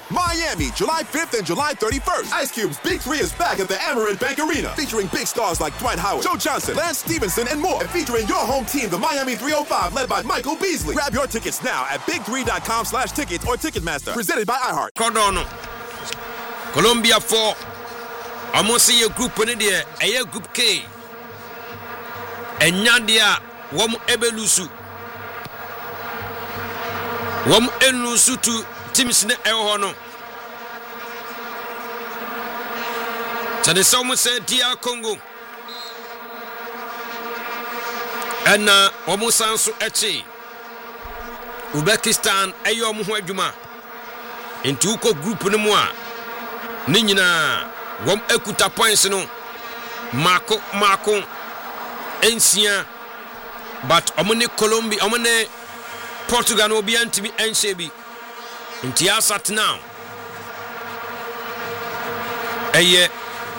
Miami, July 5th and July 31st. Ice Cube's Big 3 is back at the Amerant Bank Arena, featuring big stars like Dwight Howard, Joe Johnson, Lance Stevenson, and more. And featuring your home team, the Miami 305, led by Michael Beasley. Grab your tickets now at big3.com/tickets or Ticketmaster. Presented by iHeart. Cordono. Colombia 4. Almost see a group in there. A group K. And Nyandia, Wom Ebelusu. Wom Elusu to Timsne Ehono. So the someone said DR Congo. And Omosansu Eche. Uzbekistan Ayom Huajuma. Into Uko group no more. Nina Wom Ekuta points no. Marco Encia. But Omone Colombia, Omone Portugal will be anti Enshebi. In Tiasat now. A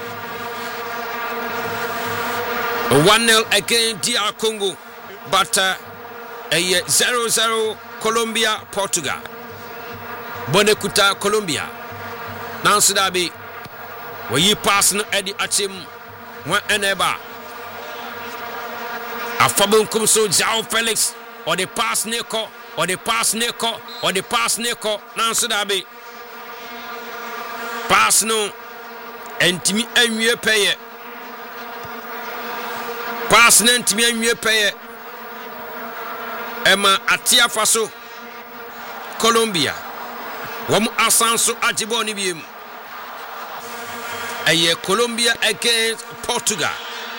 1-0 against DR Congo, but a 0-0 Colombia Portugal. Bonekuta Colombia. Now Sudabi, where you pass no Eddie Achim, one eneba. A Fabon Kumso Jao Felix, or the pass Neko, or the pass Neko, or the pass Neko. Now Sudabi, pass no, and Timmy Emue Paye. Pass Nantimi Emue Paye. Emma Atia Faso, Colombia. Wamu Asanso Ajiboni Bim. A Colombia against Portugal.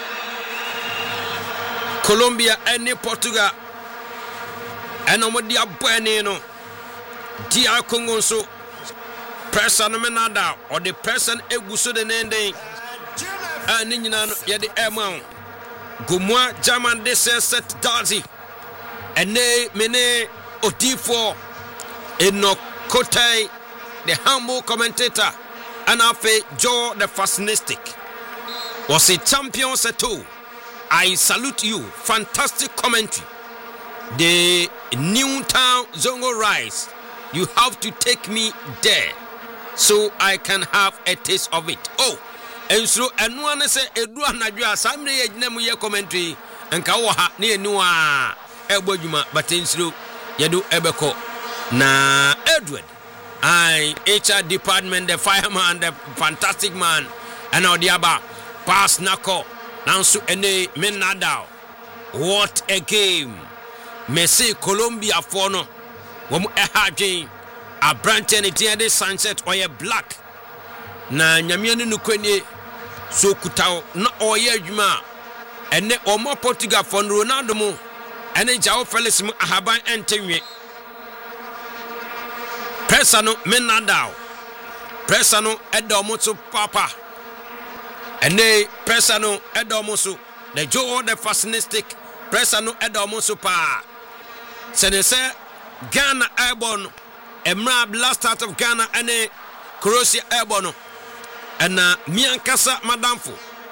Colombia and Portugal. And Omodia Buenino. DR Congo so. Person Menada or the person Eguso the Nende. And Ninano Yadi Emma. Gumwa German de set Dazi. And ne Mene Otifo Eno Kotai, the humble commentator, and Afe Joe the Fascinistic. Was a champion set too. I salute you. Fantastic commentary. The Newtown Zongo Rise. You have to take me there so I can have a taste of it. Oh, and so and one say Edua Nadua Samre Nemu ye commentary and Kawaha near Nua Ebojuma, but in through Yadu Ebeko. Na Edward, HR department, the fireman, the fantastic man, and Odiaba, pass Nako, Nansu Ene Menadao. What a game! Messi Colombia Fono, Wom Ehajin, a branch and a sunset or a black. Na Nyamian Nukwenye, so Kutao, na Oye Juma, and ne Omo Portugal for Ronaldo Mo, and a Jao Felix Ahaban and Timmy. Presano Menadao. Presano Edomoso Papa. And they Presano Edomoso. The Joe the Fascinistic. Presano Edomoso Pa. Senese Ghana Airborne. Emra blast out of Ghana and a Croatia Airborne. And Miankasa Madamfo.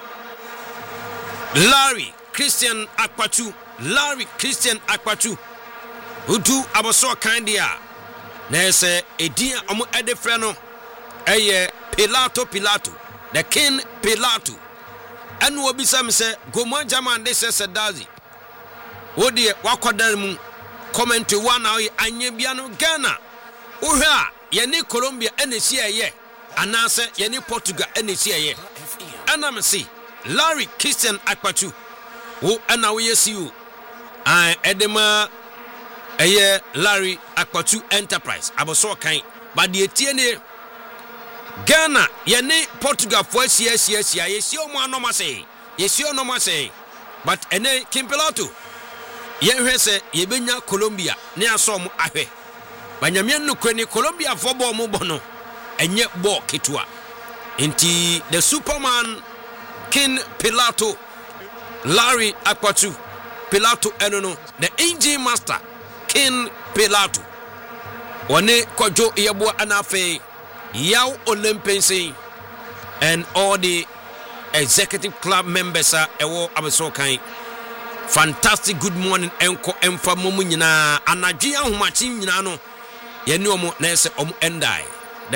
Larry Christian Akpachu. Larry Christian Akpachu. Who do Abaso Kandia. Nese Edia Omo Edefreno Eye Pilato the King Pilato and Wobisam say Gomo Jaman de Sedazi Wodi Wakodarmu comment to 1 hour Anyebiano Ghana Uha Yeni Colombia NCA ye Anase Yeni Portugal NCA ye Anamasi Larry Christian Akpachu Wo Anawe you I Edema Aye Larry Akpatu Enterprise Aboso kan but the tiene Ghana yene Portugal for yes yesi o mo anoma say yesi o no ma say but ene Kimpilato ye hwe se ye benya Colombia ne aso mo ahwe banyame no kwani Colombia for bo mo bono enye bo ketua enti the Superman King Pilato Larry Akpatu Pilato enono the engine master King Pilato One Kojo Yabo Anafe Yao Olympians and all the executive club members are Abaso Kai. Fantastic good morning Enko Emfa Mumunina Anajia Humachin Yano Yenuomo Nese Endai